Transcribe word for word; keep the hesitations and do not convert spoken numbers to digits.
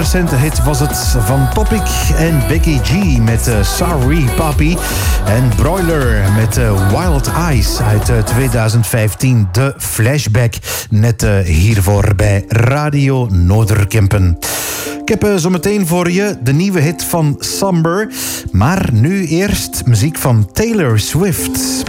recente hit was het van Topic en Becky G met uh, Sorry Papi. En Broiler met uh, Wild Eyes uit uh, twintig vijftien. De Flashback, net uh, hiervoor bij Radio Noorderkempen. Ik heb uh, zometeen voor je de nieuwe hit van Somber. Maar nu eerst muziek van Taylor Swift.